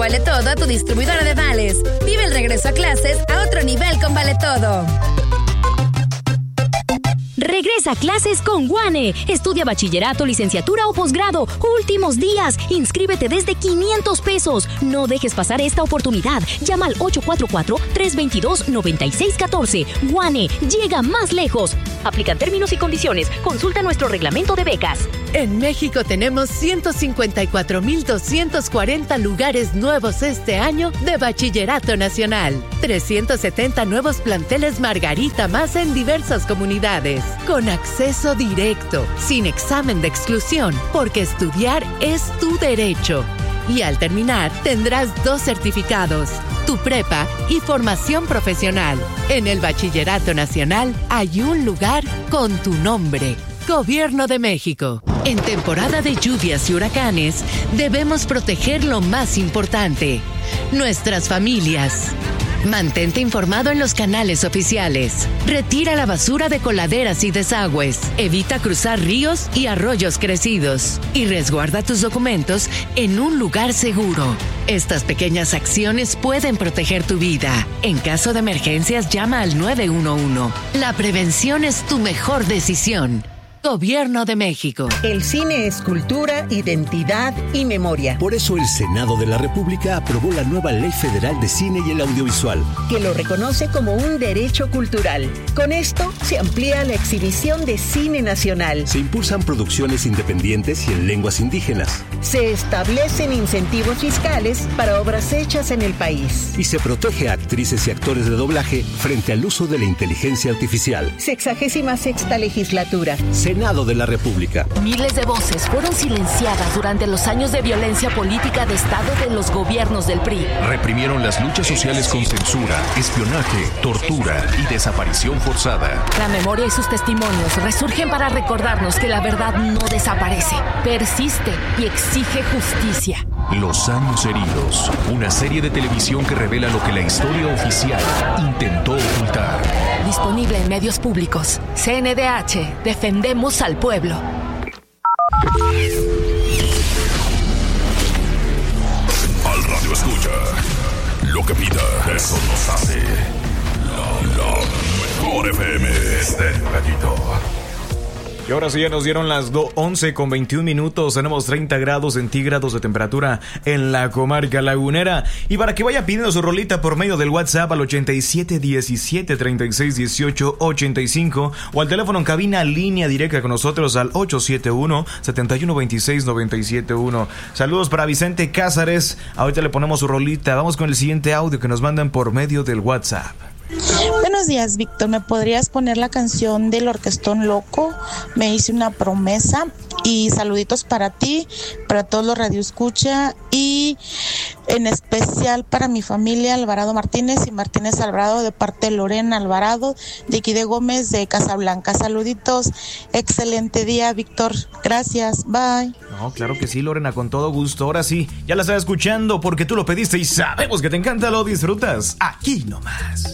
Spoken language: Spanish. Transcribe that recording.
Vale Todo a tu distribuidora de vales. Vive el regreso a clases a otro nivel con Vale Todo. Regresa a clases con WANE. Estudia bachillerato, licenciatura o posgrado. Últimos días. Inscríbete desde 500 pesos. No dejes pasar esta oportunidad. Llama al 844-322-9614. WANE llega más lejos. Aplican términos y condiciones. Consulta nuestro reglamento de becas. En México tenemos 154,240 lugares nuevos este año de Bachillerato Nacional. 370 nuevos planteles Margarita más en diversas comunidades. Con acceso directo, sin examen de exclusión, porque estudiar es tu derecho. Y al terminar, tendrás 2 certificados, tu prepa y formación profesional. En el Bachillerato Nacional hay un lugar con tu nombre. Gobierno de México. En temporada de lluvias y huracanes, debemos proteger lo más importante, nuestras familias. Mantente informado en los canales oficiales. Retira la basura de coladeras y desagües. Evita cruzar ríos y arroyos crecidos. Y resguarda tus documentos en un lugar seguro. Estas pequeñas acciones pueden proteger tu vida. En caso de emergencias, llama al 911. La prevención es tu mejor decisión. Gobierno de México. El cine es cultura, identidad y memoria. Por eso el Senado de la República aprobó la nueva Ley Federal de Cine y el Audiovisual, que lo reconoce como un derecho cultural. Con esto se amplía la exhibición de cine nacional. Se impulsan producciones independientes y en lenguas indígenas. Se establecen incentivos fiscales para obras hechas en el país. Y se protege a actrices y actores de doblaje frente al uso de la inteligencia artificial. 66ª legislatura. Senado de la República. Miles de voces fueron silenciadas durante los años de violencia política de Estado de los gobiernos del PRI. Reprimieron las luchas sociales con censura, espionaje, tortura y desaparición forzada. La memoria y sus testimonios resurgen para recordarnos que la verdad no desaparece, persiste y exige justicia. Los años heridos, una serie de televisión que revela lo que la historia oficial intentó ocultar. Disponible en medios públicos. CNDH, defendemos al pueblo. Al radio escucha, lo que pida, eso nos hace. La mejor FM, Estéreo Gallito. Y ahora sí, ya nos dieron las 11:21. Tenemos 30 grados centígrados de temperatura en la comarca lagunera. Y para que vaya pidiendo su rolita por medio del WhatsApp al 8717-3618-85 o al teléfono en cabina línea directa con nosotros al 871-7126-971. Saludos para Vicente Cázares. Ahorita le ponemos su rolita. Vamos con el siguiente audio que nos mandan por medio del WhatsApp. Buenos días, Víctor. ¿Me podrías poner la canción del Orquestón Loco? Me hice una promesa. Y saluditos para ti, para todos los radioescucha y en especial para mi familia Alvarado Martínez y Martínez Alvarado de parte de Lorena Alvarado de aquí de Gómez de Casablanca. Saluditos, excelente día, Víctor. Gracias, bye. No, claro que sí, Lorena, con todo gusto. Ahora sí, ya la estás escuchando porque tú lo pediste y sabemos que te encanta, lo disfrutas. Aquí nomás.